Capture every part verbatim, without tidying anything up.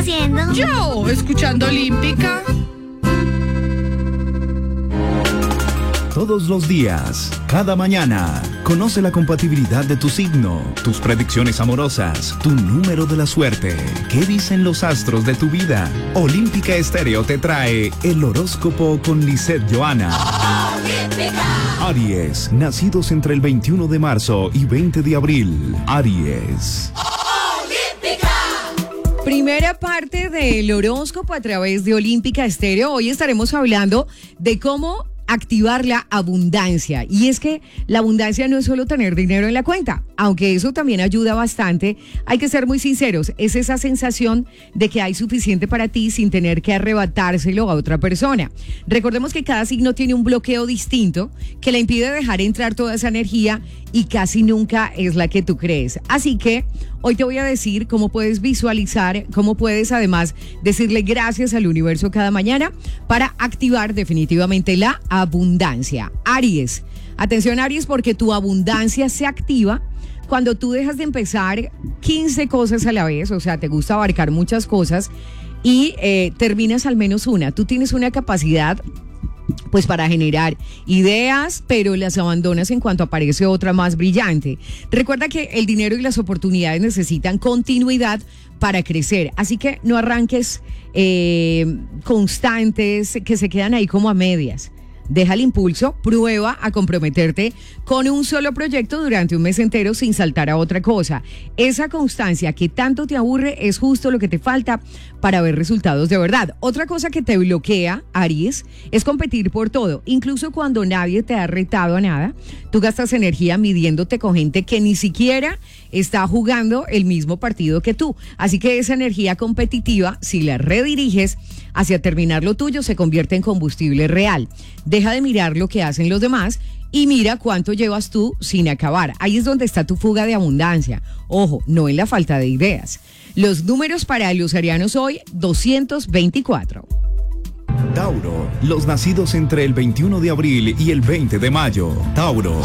haciendo? Yo, escuchando Olímpica. Todos los días, cada mañana, conoce la compatibilidad de tu signo, tus predicciones amorosas, tu número de la suerte. ¿Qué dicen los astros de tu vida? Olímpica Estéreo te trae el horóscopo con Lisette Johanna. ¡Olímpica! Aries, nacidos entre el veintiuno de marzo y veinte de abril. Aries. Primera parte del horóscopo a través de Olímpica Estéreo. Hoy estaremos hablando de cómo activar la abundancia. Y es que la abundancia no es solo tener dinero en la cuenta, aunque eso también ayuda bastante. Hay que ser muy sinceros, es esa sensación de que hay suficiente para ti sin tener que arrebatárselo a otra persona. Recordemos que cada signo tiene un bloqueo distinto que le impide dejar entrar toda esa energía y casi nunca es la que tú crees. Así que hoy te voy a decir cómo puedes visualizar, cómo puedes además decirle gracias al universo cada mañana para activar definitivamente la abundancia. Aries, atención Aries, porque tu abundancia se activa cuando tú dejas de empezar quince cosas a la vez, o sea, te gusta abarcar muchas cosas y eh, terminas al menos una. Tú tienes una capacidad pues para generar ideas, pero las abandonas en cuanto aparece otra más brillante. Recuerda que el dinero y las oportunidades necesitan continuidad para crecer, así que no arranques eh, constantes que se quedan ahí como a medias. Deja el impulso, prueba a comprometerte con un solo proyecto durante un mes entero sin saltar a otra cosa. Esa constancia que tanto te aburre es justo lo que te falta para ver resultados de verdad. Otra cosa que te bloquea, Aries, es competir por todo. Incluso cuando nadie te ha retado a nada, tú gastas energía midiéndote con gente que ni siquiera está jugando el mismo partido que tú. Así que esa energía competitiva, si la rediriges hacia terminar lo tuyo, se convierte en combustible real. Deja de mirar lo que hacen los demás y mira cuánto llevas tú sin acabar. Ahí es donde está tu fuga de abundancia. Ojo, no en la falta de ideas. Los números para los arianos hoy, doscientos veinticuatro. Tauro, los nacidos entre el veintiuno de abril y el veinte de mayo. Tauro.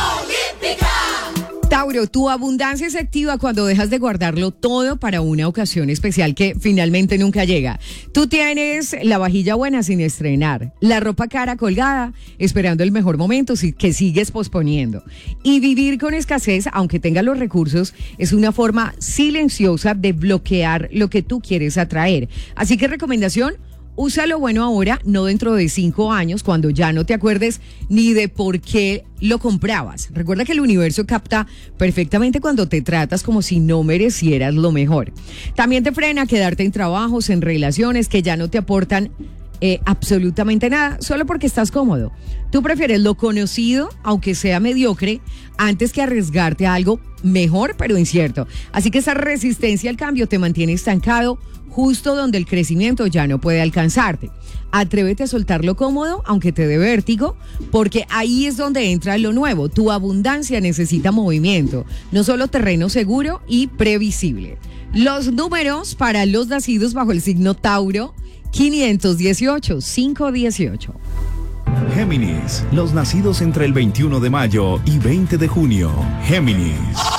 Tauro, tu abundancia se activa cuando dejas de guardarlo todo para una ocasión especial que finalmente nunca llega. Tú tienes la vajilla buena sin estrenar, la ropa cara colgada, esperando el mejor momento que sigues posponiendo. Y vivir con escasez, aunque tengas los recursos, es una forma silenciosa de bloquear lo que tú quieres atraer. Así que recomendación, usa lo bueno ahora, no dentro de cinco años, cuando ya no te acuerdes ni de por qué lo comprabas. Recuerda que el universo capta perfectamente cuando te tratas como si no merecieras lo mejor. También te frena quedarte en trabajos, en relaciones que ya no te aportan eh, absolutamente nada, solo porque estás cómodo. Tú prefieres lo conocido, aunque sea mediocre, antes que arriesgarte a algo mejor, pero incierto. Así que esa resistencia al cambio te mantiene estancado, justo donde el crecimiento ya no puede alcanzarte. Atrévete a soltar lo cómodo, aunque te dé vértigo, porque ahí es donde entra lo nuevo. Tu abundancia necesita movimiento, no solo terreno seguro y previsible. Los números para los nacidos bajo el signo Tauro, quinientos dieciocho, quinientos dieciocho. Géminis, los nacidos entre el veintiuno de mayo y veinte de junio. Géminis.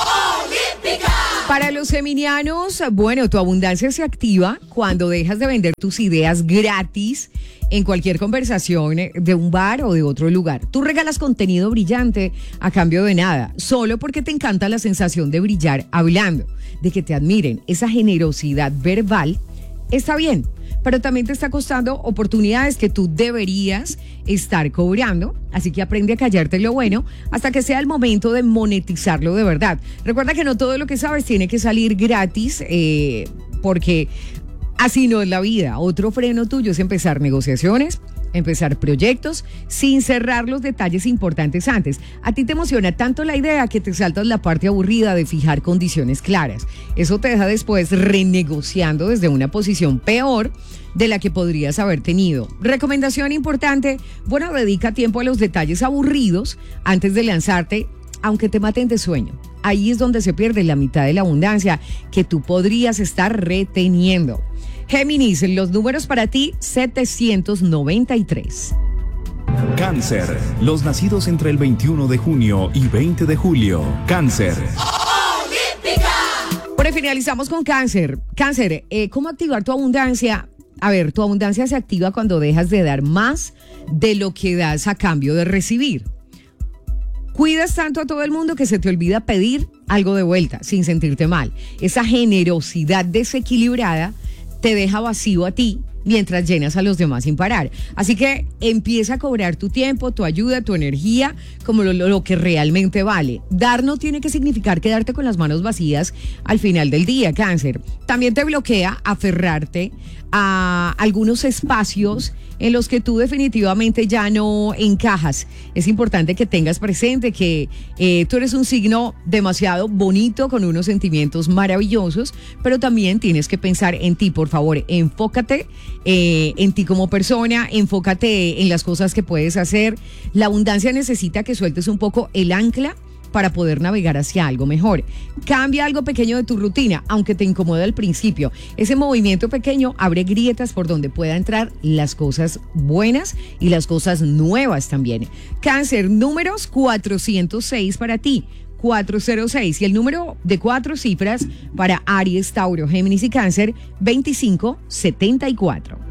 Para los geminianos, bueno, tu abundancia se activa cuando dejas de vender tus ideas gratis en cualquier conversación de un bar o de otro lugar. Tú regalas contenido brillante a cambio de nada, solo porque te encanta la sensación de brillar hablando, de que te admiren. Esa generosidad verbal está bien, pero también te está costando oportunidades que tú deberías estar cobrando, así que aprende a callarte lo bueno hasta que sea el momento de monetizarlo de verdad. Recuerda que no todo lo que sabes tiene que salir gratis, eh, porque así no es la vida. Otro freno tuyo es empezar negociaciones, empezar proyectos sin cerrar los detalles importantes antes. A ti te emociona tanto la idea que te saltas la parte aburrida de fijar condiciones claras. Eso te deja después renegociando desde una posición peor de la que podrías haber tenido. Recomendación importante, bueno, dedica tiempo a los detalles aburridos antes de lanzarte, aunque te maten de sueño. Ahí es donde se pierde la mitad de la abundancia que tú podrías estar reteniendo. Géminis, los números para ti, setecientos noventa y tres. Cáncer, los nacidos entre el veintiuno de junio y veinte de julio. Cáncer. Bueno, finalizamos con cáncer. Cáncer, eh, ¿cómo activar tu abundancia? A ver, tu abundancia se activa cuando dejas de dar más de lo que das a cambio de recibir. Cuidas tanto a todo el mundo que se te olvida pedir algo de vuelta sin sentirte mal. Esa generosidad desequilibrada te deja vacío a ti mientras llenas a los demás sin parar. Así que empieza a cobrar tu tiempo, tu ayuda, tu energía como lo, lo, lo que realmente vale. Dar no tiene que significar quedarte con las manos vacías al final del día, cáncer. También te bloquea aferrarte a algunos espacios en los que tú definitivamente ya no encajas. Es importante que tengas presente que eh, tú eres un signo demasiado bonito, con unos sentimientos maravillosos, pero también tienes que pensar en ti. Por favor, enfócate eh, en ti como persona, enfócate en las cosas que puedes hacer. La abundancia necesita que sueltes un poco el ancla para poder navegar hacia algo mejor. Cambia algo pequeño de tu rutina, aunque te incomode al principio. Ese movimiento pequeño abre grietas por donde pueda entrar las cosas buenas y las cosas nuevas también. Cáncer, números cuatrocientos seis para ti. cuatrocientos seis y el número de cuatro cifras para Aries, Tauro, Géminis y Cáncer, veinticinco setenta y cuatro.